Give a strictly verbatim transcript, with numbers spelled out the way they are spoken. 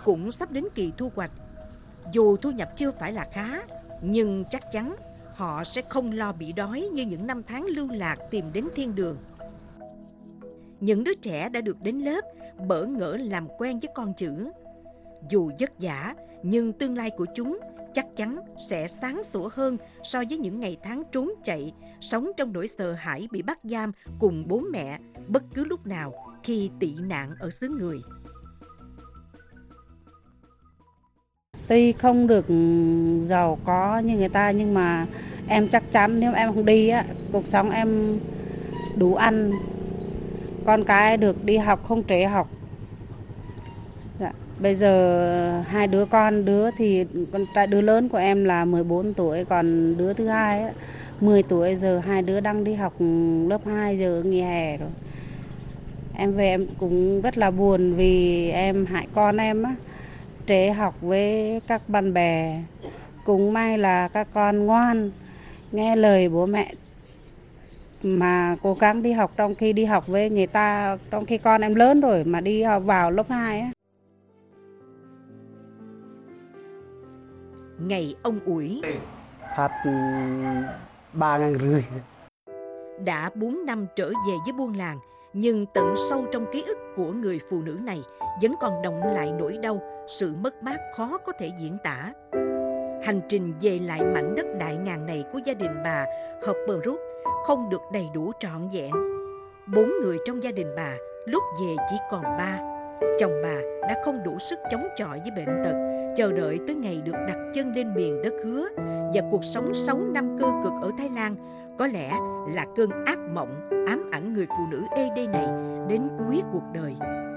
cũng sắp đến kỳ thu hoạch. Dù thu nhập chưa phải là khá, nhưng chắc chắn họ sẽ không lo bị đói như những năm tháng lưu lạc tìm đến thiên đường. Những đứa trẻ đã được đến lớp bỡ ngỡ làm quen với con chữ. Dù vất vả, nhưng tương lai của chúng chắc chắn sẽ sáng sủa hơn so với những ngày tháng trốn chạy, sống trong nỗi sợ hãi bị bắt giam cùng bố mẹ bất cứ lúc nào khi tị nạn ở xứ người. Tuy không được giàu có như người ta, nhưng mà em chắc chắn nếu em không đi á, cuộc sống em đủ ăn, con cái được đi học không trễ học. Dạ. Bây giờ hai đứa con, đứa thì con trai đứa lớn của em là mười bốn tuổi, còn đứa thứ hai á, mười tuổi, giờ hai đứa đang đi học lớp hai, giờ nghỉ hè rồi. Em về em cũng rất là buồn vì em hại con em á, trễ học với các bạn bè. Cũng may là các con ngoan, nghe lời bố mẹ mà cố gắng đi học, trong khi đi học với người ta, trong khi con em lớn rồi mà đi học vào lớp hai á. Ngày ông ủi Phát ba ngàn rưỡi. đã bốn năm trở về với buôn làng, nhưng tận sâu trong ký ức của người phụ nữ này vẫn còn đọng lại nỗi đau, sự mất mát khó có thể diễn tả. Hành trình về lại mảnh đất đại ngàn này của gia đình bà Hopperwood không được đầy đủ trọn vẹn. Bốn người trong gia đình bà lúc về chỉ còn ba. Chồng bà đã không đủ sức chống chọi với bệnh tật, chờ đợi tới ngày được đặt chân lên miền đất hứa, và cuộc sống sáu năm cơ cực ở Thái Lan có lẽ là cơn ác mộng ám ảnh người phụ nữ ê đê này đến cuối cuộc đời.